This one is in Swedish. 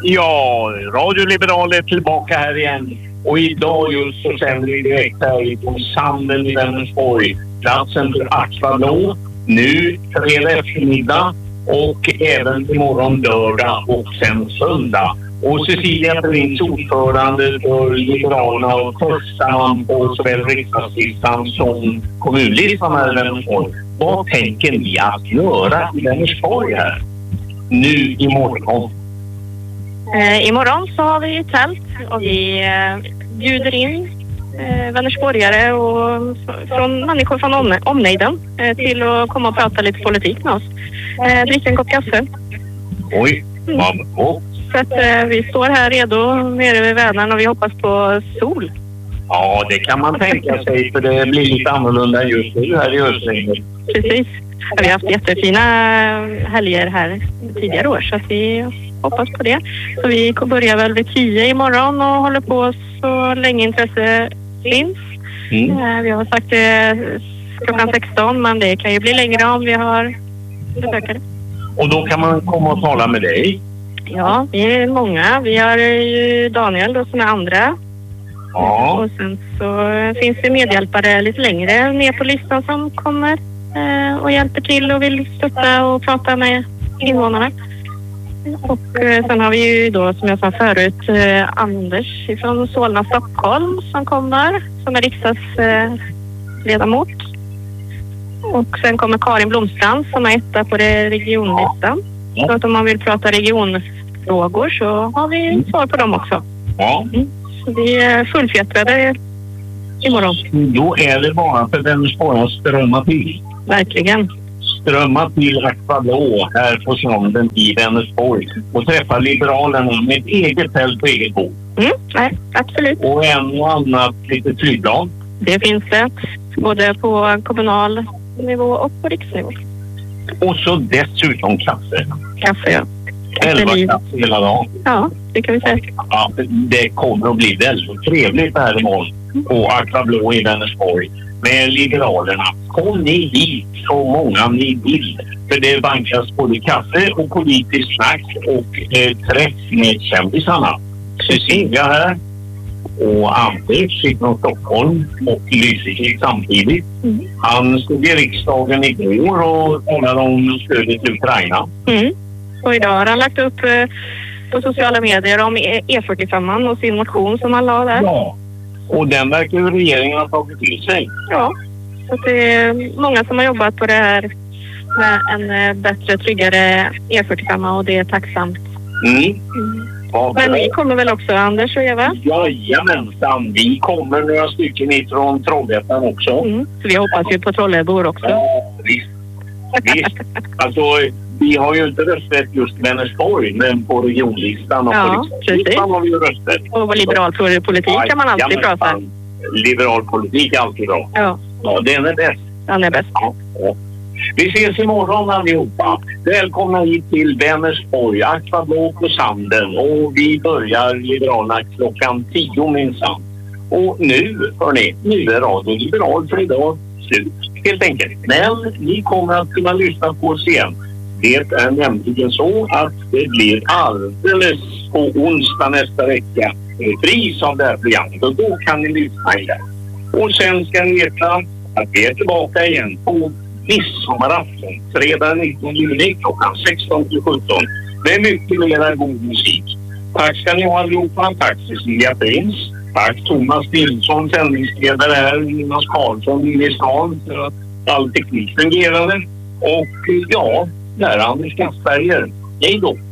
Ja, Radio Liberal är tillbaka här igen. Och idag just så sänder vi direkt här från Sanden i Vänersborg. Platsen för Aqua Blå. Nu fredag eftermiddag och även imorgon lördag och sen söndag. Och Cecilia Prins, ordförande för Liberalerna och första namn på såväl riksdagslistan som kommunlistan här i Vänersborg. Vad tänker ni att göra i Vänersborg här? Nu imorgon. Imorgon så har vi tält och vi bjuder in Vänersborgare och från människor från omnejden till att komma och prata lite politik med oss. Dricka en kopp kaffe. Oj, vad gott. Så att vi står här redo nere vid Vänern och vi hoppas på sol. Ja, det kan man tänka sig för det blir lite annorlunda just nu här i Östringen. Precis. Vi har haft jättefina helger här tidigare år så att vi hoppas på det. Så vi börjar väl vid 10 imorgon och håller på så länge intresse finns. Vi har sagt det klockan 16 men det kan ju bli längre om vi har besökare. Och då kan man komma och tala med dig? Ja, vi är många. Vi har ju Daniel då som är andra. Ja. Och sen så finns det medhjälpare lite längre ner på listan som kommer och hjälper till och vill stötta och prata med invånarna. Och sen har vi ju då som jag sa förut Anders från Solna Stockholm som kommer som är riksdagsledamot. Och sen kommer Karin Blomstrand som är etta på regionlistan. Så att om man vill prata regionfrågor så har vi svar på dem också. Ja. Så vi är fullfjättrade imorgon. Då är det bara för Vänersborg att strömma till. Verkligen. Strömma till Aqua Blå här på Sanden i Vänersborg och träffa Liberalerna med ett eget tält på eget bord. Nej, absolut. Och en och annat lite flygplan. Det finns det. Både på kommunal nivå och på riksnivå. Och så dessutom kaffe. Kaffe, ja. 11 kaffe hela dagen. Ja, det kan vi säga. Ja, det kommer att bli väldigt trevligt här imorgon på Aqua Blå i Vänersborg med Liberalerna. Kom ni hit så många ni vill. För det vankas både kaffe och politisk snack och träff med kändisarna. Cecilia här och Anders från Stockholm och Lysekil samtidigt. Han stod i riksdagen igår och talade om stödet till Ukraina. Och idag har han lagt upp på sociala medier om E45 och sin motion som han la där. Ja, och den verkar ju regeringen ha tagit till sig. Ja, så det är många som har jobbat på det här med en bättre, tryggare E45 och det är tacksamt. Men vi kommer väl också, Anders och Eva? Jajamensan, vi kommer några stycken ifrån Trollhättan också. Så vi hoppas ju på Trollhättan också. Ja, visst. Alltså, vi har ju inte rösträtt just i Vänersborg, men på regionlistan och på riksdagslistan har vi ju rösträtt. Och vad liberal politik kan man alltid prata. Liberal politik är alltid bra. Ja, den är bäst. Den är bäst. Ja. Vi ses imorgon allihopa. Välkomna hit till Vänersborg, Aqua Blå på Sanden. Och vi börjar Liberalerna klockan 10 minsann. Och nu, hörni, nu är Radio Liberal för idag slut. Helt enkelt. Men ni kommer att kunna lyssna på oss igen. Det är nämligen så att det blir alldeles på onsdag nästa vecka pris av det här programmet. Och då kan ni lyssna igen. Och sen ska ni veta att vi är tillbaka igen på midsommarafton, fredag 19 juni klockan 16-17 med mycket mer god musik. Tack ska ni ha allihopa. Tack Cecilia Prins. Tack Thomas Nilsson, sändningsledare här, Jonas Karlsson i stan för att all teknik fungerade. Och ja, där Anders Kastberger. Hej då!